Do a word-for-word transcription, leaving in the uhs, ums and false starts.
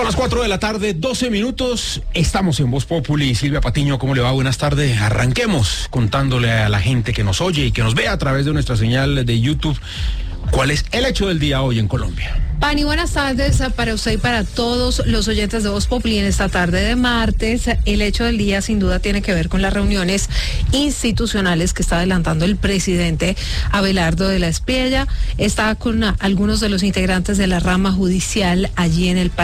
Son las cuatro de la tarde, doce minutos. Estamos en Voz Populi. Silvia Patiño, ¿cómo le va? Buenas tardes. Arranquemos contándole a la gente que nos oye y que nos ve a través de nuestra señal de YouTube cuál es el hecho del día hoy en Colombia. Pani, buenas tardes para usted y para todos los oyentes de Voz Populi en esta tarde de martes. El hecho del día sin duda tiene que ver con las reuniones institucionales que está adelantando el presidente Abelardo de la Espriella. Está con algunos de los integrantes de la rama judicial allí en el país.